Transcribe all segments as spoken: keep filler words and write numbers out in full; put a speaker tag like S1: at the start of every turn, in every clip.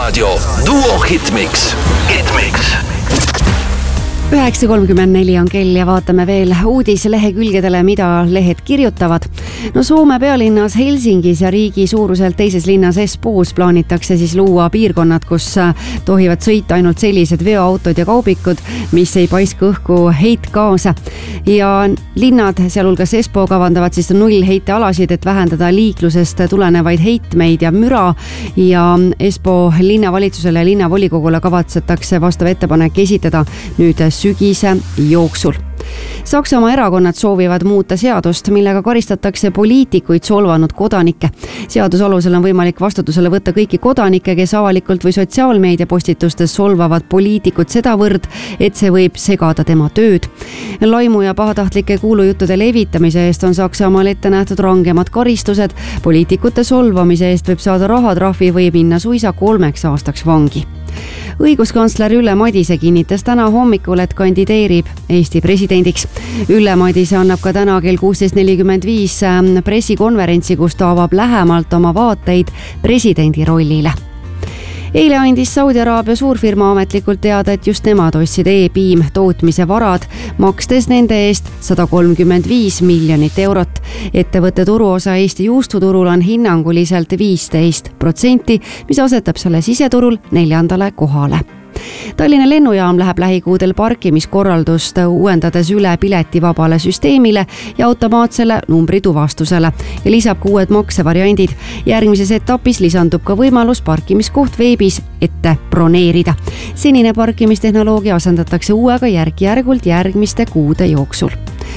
S1: Raadio Duo Hitmix. Hitmix.
S2: üheksa kolmkümmend neli on kell ja vaatame veel uudislehekülgedele, mida lehed kirjutavad. No Soome pealinnas Helsingis ja riigi suuruselt teises linnas Espoos plaanitakse siis luua piirkonnad, kus tohivad sõita ainult sellised veoautod ja kaubikud, mis ei paiska õhku heitgaase. Ja linnad, sealhulgas Espoo, kavandavad siis nullheitealasid, et vähendada liiklusest tulenevaid heitmeid ja müra. Ja Espoo linnavalitsusele ja linnavolikogule kavatsetakse vastav ettepanek esitada nüüd sügise jooksul. Saksamaa erakonnad soovivad muuta seadust, millega karistatakse poliitikuid solvanud kodanikke. Seaduse alusel on võimalik vastutusele võtta kõiki kodanikke, kes avalikult või sotsiaalmeedia postitustes solvavad poliitikut sedavõrd, et see võib segada tema tööd. Laimu ja pahatahtlike kuulujuttude levitamise eest on Saksamaal ette nähtud rangemad karistused. Poliitikute solvamise eest võib saada rahatrahvi või minna suisa kolmeks aastaks vangi. Õiguskantsler Ülle Madise kinnitas täna hommikul, et kandideerib Eesti presidendiks. Ülle Madise annab ka täna kell kuusteist nelikümmend viis pressikonverentsi, kus ta avab lähemalt oma vaateid presidendi rollile. Eile andis Saudi Araabia suurfirma ametlikult teada, et just nemad ostsid E-piim tootmise varad, makstes nende eest sada kolmkümmend viis miljonit eurot. Ettevõtte turuosa Eesti juustuturul on hinnanguliselt viisteist protsenti, mis asetab selle siseturul neljandale kohale. Tallinna lennujaam läheb lähikuudel parkimiskorraldust uuendades üle piletivabale süsteemile ja automaatsele numbrituvastusele ja lisab ka uued maksevariandid. Järgmises etapis lisandub ka võimalus parkimiskoht veebis ette broneerida. Senine parkimistehnoloogia asendatakse uuega järk-järgult järgmiste kuude jooksul.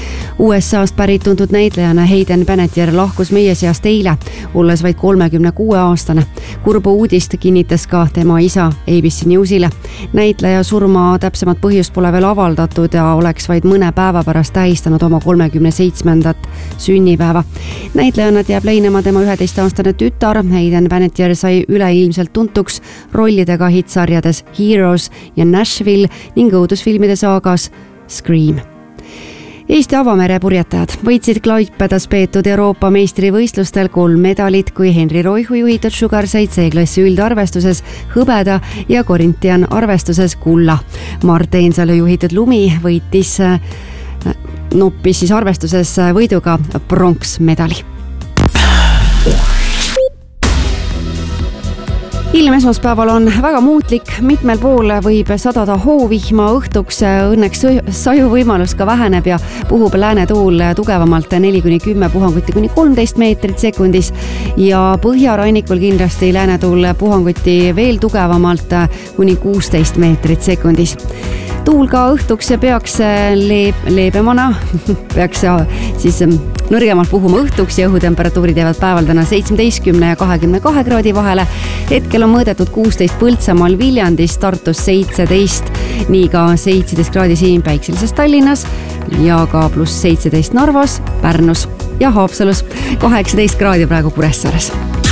S2: U S A-st pärit tuntud näitlejana Hayden Panettiere lahkus meie seast eile, olles vaid kolmekümne kuue aastane. Kurbu uudist kinnitas ka tema isa A B C Newsile. Näitleja surma täpsemat põhjust pole veel avaldatud ja oleks vaid mõne päeva pärast tähistanud oma kolmekümne seitsmendat sünnipäeva. Näitlejana jääb leinema tema üheteistaastane tütar. Hayden Panettiere sai üleilmselt tuntuks rollidega hitsarjades Heroes ja Nashville ning õudusfilmide saagas Scream. Eesti avamere purjetajad võitsid Klaipedas peetud Euroopa meistrivõistlustel kolm medalit, kui Henri Roihu juhitud Sugar said C-klassi üldarvestuses hõbeda ja Corinthian arvestuses kulla. Mart Eensalu juhitud Lumi võitis noppis siis arvestuses võiduga pronksmedali. Ilm esmaspäeval on väga muutlik, mitmel pool võib sadada hoovihma, õhtuks õnneks saju võimalus ka väheneb ja puhub läänetuul tugevamalt neli kuni kümme, puhanguti kuni kolmteist meetrit sekundis ja põhjarannikul kindlasti läänetuul puhanguti veel tugevamalt kuni kuusteist meetrit sekundis. Tuul ka õhtuks peaks leeb, leebemana, peaks siis nõrgemalt puhuma õhtuks ja õhutemperatuurid jäävad päeval täna seitsmeteistkümne ja kahekümne kahe kraadi vahele. Hetkel on mõõdetud kuusteist Põltsamaal, Viljandis, Tartus seitseteist, nii ka seitseteist kraadi siin Päikselises Tallinnas ja ka pluss seitseteist Narvas, Pärnus ja Haapsalus, kaheksateist kraadi praegu Kuressaares.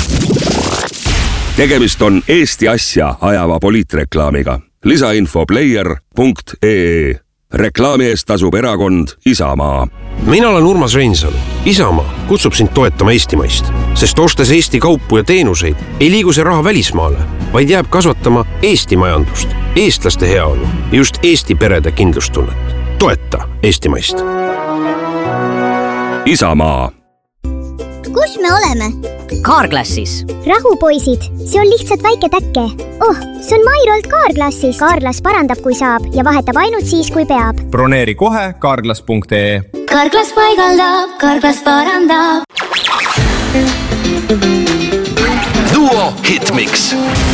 S3: Tegemist on Eesti asja ajava poliitreklaamiga. Lisainfo player punkt ee. Reklaami eest tasub erakond Isamaa.
S4: Mina olen Urmas Reinsalu. Isamaa kutsub sind toetama Eestimaist, sest ostes Eesti kaupu ja teenuseid ei liigu see raha välismaale, vaid jääb kasvatama Eesti majandust, eestlaste heaolu ja just Eesti perede kindlustunnet. Toeta Eestimaist.
S3: Isamaa.
S5: Kus me oleme?
S6: Carglassis.
S5: Rahu, poisid, see on lihtsalt väike täkke. Oh, see on Mairolt Carglassis. Carglass parandab, kui saab ja vahetab ainult siis, kui peab.
S7: Broneeri kohe carglass punkt ee.
S8: Carglass paigaldab, Carglass parandab.
S1: Duo Hitmix.